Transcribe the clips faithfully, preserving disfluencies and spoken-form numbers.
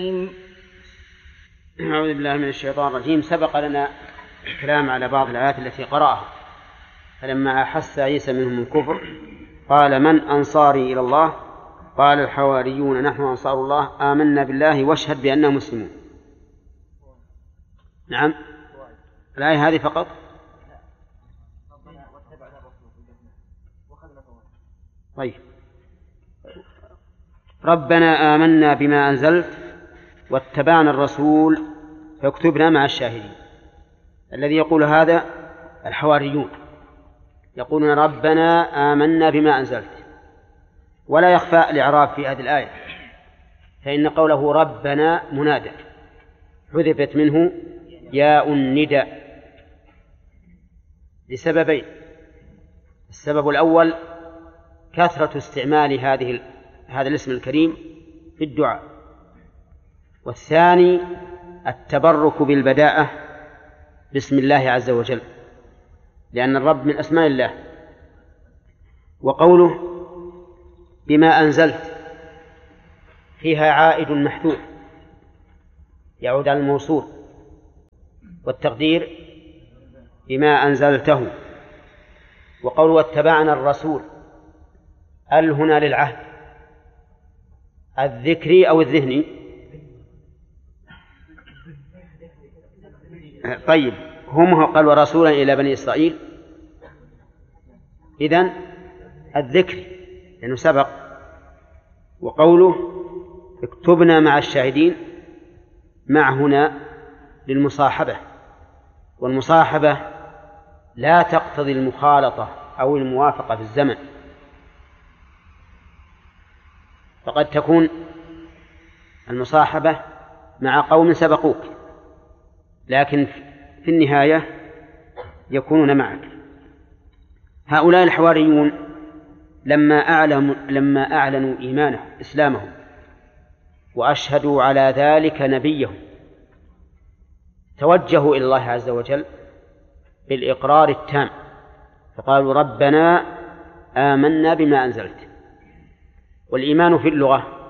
أعوذ بالله من الشيطان الرجيم. سبق لنا الكلام على بعض الآيات التي قرأها، فلما أحس عيسى منهم الكفر قال: من أنصاري إلى الله؟ قال الحواريون نحن أنصار الله آمنا بالله واشهد بأننا مسلمون. نعم، الآية هذه فقط. طيب، ربنا آمنا بما أنزلت واتبعنا الرسول فاكتبنا مع الشاهدين. الذي يقول هذا الحواريون، يقولون ربنا آمنا بما أنزلت، ولا يخفى الإعراب في هذه الآية، فإن قوله ربنا منادى حذفت منه ياء النداء لسببين: السبب الأول كثرة استعمال هذه هذا الاسم الكريم في الدعاء، والثاني التبرك بالبداءة باسم الله عز وجل، لأن الرب من أسماء الله. وقوله بما أنزلت فيها عائد محذوف يعود على الموصول، والتقدير بما أنزلته. وقوله واتبعنا الرسول، ال هنا للعهد الذكري أو الذهني؟ طيب، هم قالوا رسولا إلى بني إسرائيل، إذن الذكر لأنه سبق. وقوله اكتبنا مع الشاهدين، مع هنا للمصاحبة، والمصاحبة لا تقتضي المخالطة أو الموافقة في الزمن، فقد تكون المصاحبة مع قوم سبقوك لكن في النهاية يكونون معك. هؤلاء الحواريون لما أعلنوا, لما أعلنوا إيمانهم إسلامهم وأشهدوا على ذلك نبيهم، توجهوا إلى الله عز وجل بالإقرار التام، فقالوا ربنا آمنا بما أنزلت. والإيمان في اللغة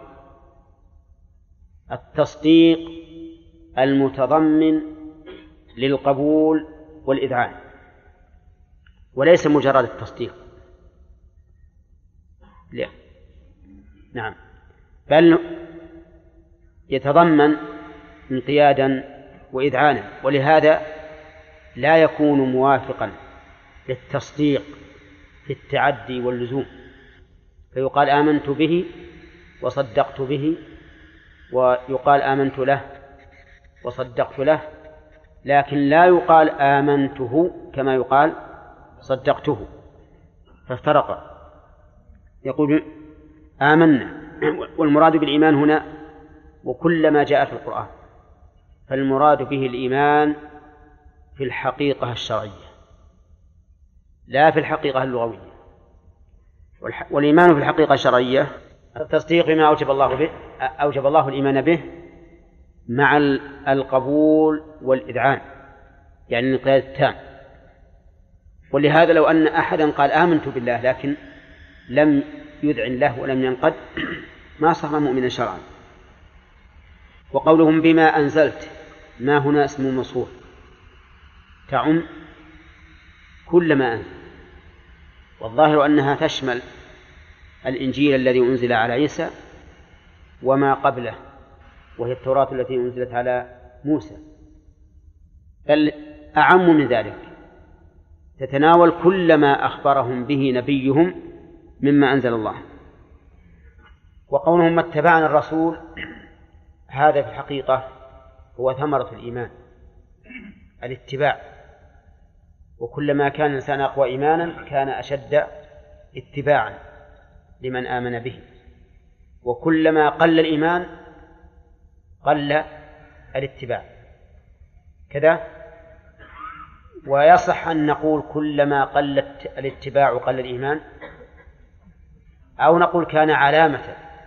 التصديق المتضمن للقبول والإذعان، وليس مجرد التصديق، لا، نعم، بل يتضمن انقيادا وإذعانا، ولهذا لا يكون موافقا للتصديق في التعدي واللزوم، فيقال آمنت به وصدقت به، ويقال آمنت له وصدقت له، لكن لا يقال آمنته كما يقال صدقته، فافترق. يقول آمنا، والمراد بالإيمان هنا وكل ما جاء في القرآن، فالمراد به الإيمان في الحقيقة الشرعية لا في الحقيقة اللغوية. والإيمان في الحقيقة الشرعية التصديق بما أوجب الله به أوجب الله الإيمان به مع القبول والإذعان، يعني الانقياد التام. ولهذا لو أن أحدا قال آمنت بالله لكن لم يذعن له ولم ينقد ما صار مؤمنا شرعا. وقولهم بما أنزلت، ما هنا اسم موصول تعم كل ما أنزل، والظاهر أنها تشمل الإنجيل الذي أنزل على عيسى وما قبله، وهي التوراة التي أنزلت على موسى، بل أعم من ذلك، تتناول كل ما أخبرهم به نبيهم مما أنزل الله. وقولهم اتبعنا الرسول، هذا في الحقيقة هو ثمرة الإيمان، الاتباع، وكلما كان الإنسان أقوى إيمانا كان أشد اتباعا لمن آمن به، وكلما قل الإيمان قل الاتباع كذا. ويصح أن نقول كلما قل الاتباع قل الإيمان، أو نقول كان علامة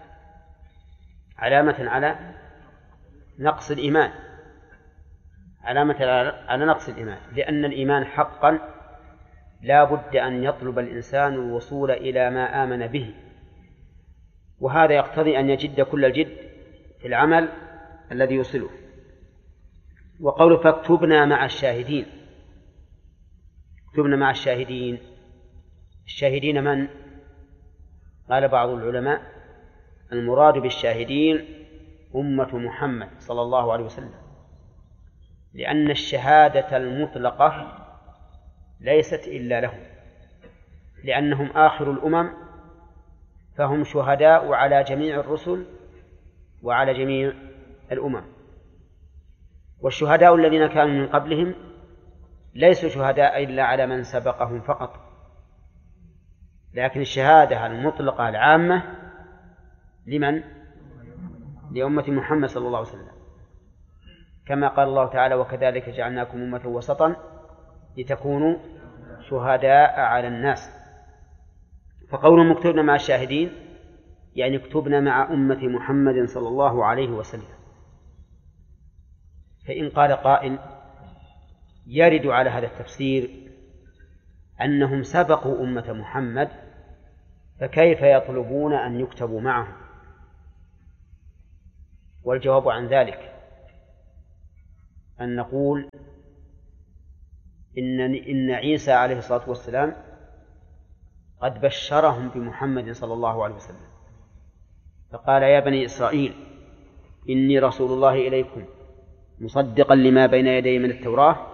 علامة على نقص الإيمان، علامة على نقص الإيمان، لأن الإيمان حقا لا بد أن يطلب الإنسان الوصول إلى ما آمن به، وهذا يقتضي أن يجد كل الجد في العمل الذي يوصله. وقوله فاكتبنا مع الشاهدين، اكتبنا مع الشاهدين، الشاهدين من؟ قال بعض العلماء المراد بالشاهدين أمة محمد صلى الله عليه وسلم، لأن الشهادة المطلقة ليست إلا لهم، لأنهم آخر الأمم، فهم شهداء على جميع الرسل وعلى جميع الأمم. والشهداء الذين كانوا من قبلهم ليسوا شهداء إلا على من سبقهم فقط، لكن الشهادة المطلقة العامة لمن؟ لأمة محمد صلى الله عليه وسلم، كما قال الله تعالى وكذلك جعلناكم أمة وسطا لتكونوا شهداء على الناس. فقولهم اكتبنا مع الشاهدين يعني اكتبنا مع أمة محمد صلى الله عليه وسلم. فإن قال قائل يرد على هذا التفسير أنهم سبقوا أمة محمد، فكيف يطلبون أن يكتبوا معهم؟ والجواب عن ذلك أن نقول إن, إن عيسى عليه الصلاة والسلام قد بشرهم بمحمد صلى الله عليه وسلم، فقال يا بني إسرائيل إني رسول الله إليكم مصدقا لما بين يدي من التوراة